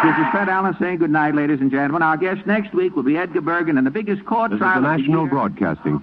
This is Fred Allen saying good night, ladies and gentlemen. Our guest next week will be Edgar Bergen and the biggest court This trial is the of National year. Broadcasting.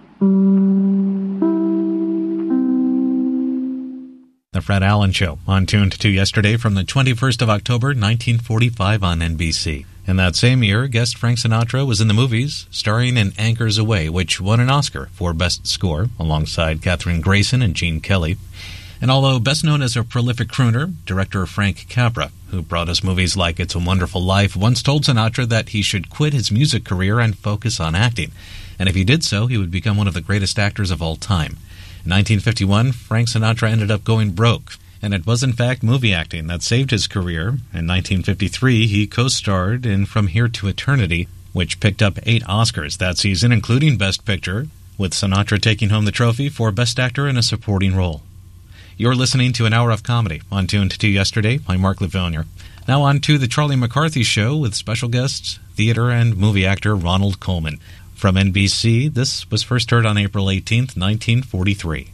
The Fred Allen Show, on Tuned to yesterday from the 21st of October, 1945 on NBC. In that same year, guest Frank Sinatra was in the movies, starring in Anchors Away, which won an Oscar for Best Score, alongside Katherine Grayson and Gene Kelly. And although best known as a prolific crooner, director Frank Capra, who brought us movies like It's a Wonderful Life, once told Sinatra that he should quit his music career and focus on acting. And if he did so, he would become one of the greatest actors of all time. In 1951, Frank Sinatra ended up going broke, and it was in fact movie acting that saved his career. In 1953, he co-starred in From Here to Eternity, which picked up 8 Oscars that season, including Best Picture, with Sinatra taking home the trophy for Best Actor in a Supporting Role. You're listening to an hour of comedy on Tuned to Yesterday. I'm Mark Lavonia. Now on to the Charlie McCarthy Show with special guests, theater and movie actor Ronald Colman. From NBC, this was first heard on April 18th, 1943.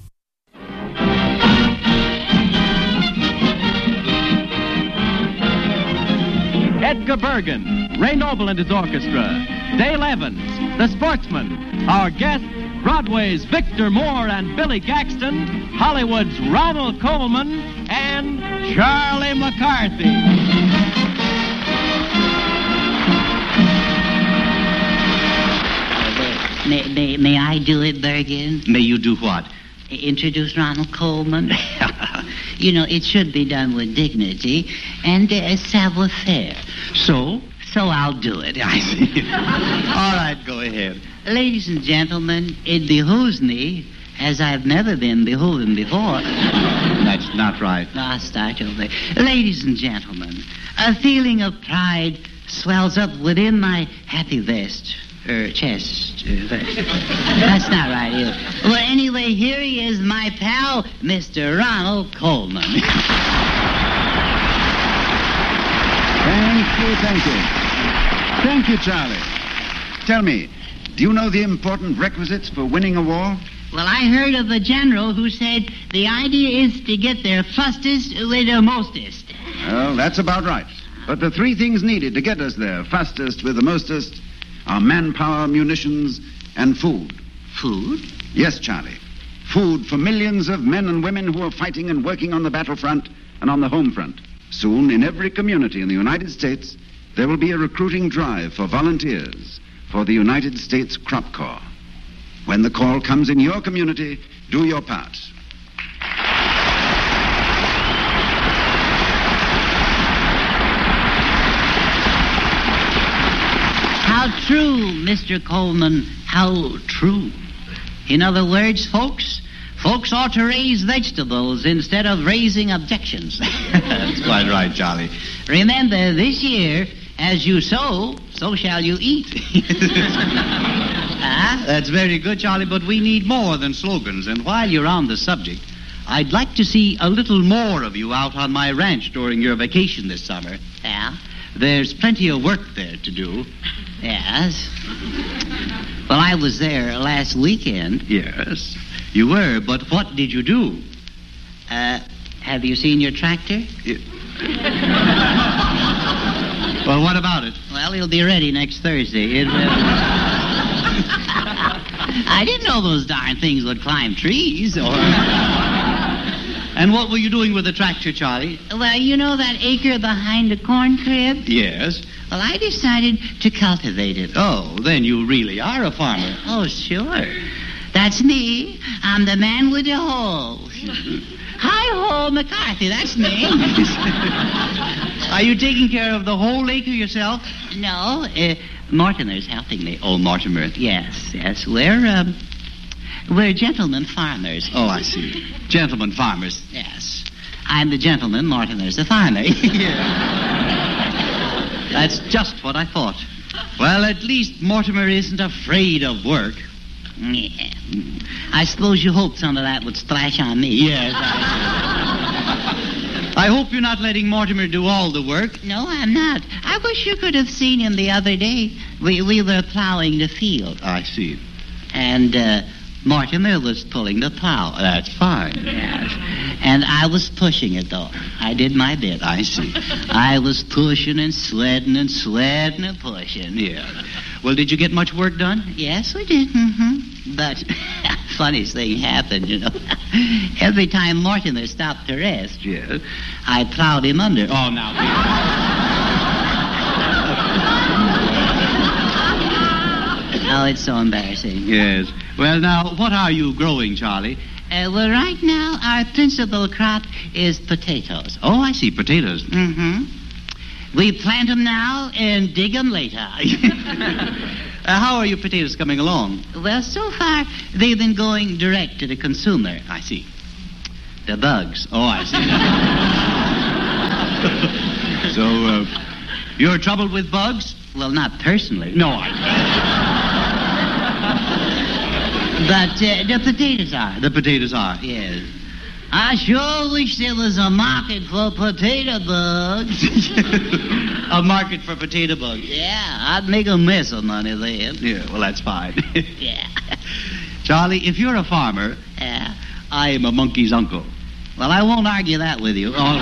Edgar Bergen, Ray Noble and his orchestra, Dale Evans, the Sportsman, our guests, Broadway's Victor Moore and Billy Gaxton, Hollywood's Ronald Colman, and Charlie McCarthy. May I do it, Bergen? May you do what? Introduce Ronald Colman. You know, it should be done with dignity and savoir-faire. So? So I'll do it. I see. All right, go ahead. Ladies and gentlemen, it behooves me, as I've never been beholden before. That's not right. I'll start over. Ladies and gentlemen, a feeling of pride swells up within my happy chest. That's not right either. Well, anyway, here he is, my pal, Mr. Ronald Colman. Thank you. Thank you, Charlie. Tell me, do you know the important requisites for winning a war? Well, I heard of a general who said the idea is to get there fastest with the mostest. Well, that's about right. But the 3 things needed to get us there fastest with the mostest are manpower, munitions, and food. Food? Yes, Charlie. Food for millions of men and women who are fighting and working on the battlefront and on the home front. Soon, in every community in the United States, there will be a recruiting drive for volunteers for the United States Crop Corps. When the call comes in your community, do your part. How true, Mr. Colman, how true. In other words, folks ought to raise vegetables instead of raising objections. That's quite right, Charlie. Remember, this year, as you sow, so shall you eat. That's very good, Charlie, but we need more than slogans. And while you're on the subject, I'd like to see a little more of you out on my ranch during your vacation this summer. Yeah? There's plenty of work there to do. Yes. Well, I was there last weekend. Yes, you were, but what did you do? Have you seen your tractor? Well, what about it? Well, it'll be ready next Thursday. I didn't know those darn things would climb trees. And what were you doing with the tractor, Charlie? Well, you know that acre behind the corn crib? Yes. Well, I decided to cultivate it. Oh, then you really are a farmer. Oh, sure. That's me. I'm the man with the hoe. Hi-ho, McCarthy, that's me. Are you taking care of the whole acre yourself? No, Mortimer's helping me. Oh, Mortimer. Yes. We're gentlemen farmers. Oh, I see. Gentlemen farmers. Yes. I'm the gentleman, Mortimer's the farmer. That's just what I thought. Well, at least Mortimer isn't afraid of work. Yeah. I suppose you hoped some of that would splash on me. Yes. I hope you're not letting Mortimer do all the work. No, I'm not. I wish you could have seen him the other day. We were plowing the field. I see. And Mortimer was pulling the plow. That's fine. Yes. And I was pushing it, though. I did my bit. I see. I was pushing and sledding and sledding and pushing. Yeah. Well, did you get much work done? Yes, we did. Mm-hmm. But funniest thing happened, you know. Every time Mortimer stopped to rest, Yes. I plowed him under. Oh, now. Oh, it's so embarrassing. Yes. Well, now, what are you growing, Charlie? Well, right now, our principal crop is potatoes. Oh, I see. Potatoes. Mm-hmm. We plant them now and dig them later. How are your potatoes coming along? Well, so far, they've been going direct to the consumer. I see. The bugs. Oh, I see. So, you're troubled with bugs? Well, not personally. No, I... But the potatoes are. The potatoes are. Yes. I sure wish there was a market for potato bugs. A market for potato bugs. Yeah, I'd make a mess of money then. Yeah, well, that's fine. Yeah. Charlie, if you're a farmer, Yeah. I am a monkey's uncle. Well, I won't argue that with you.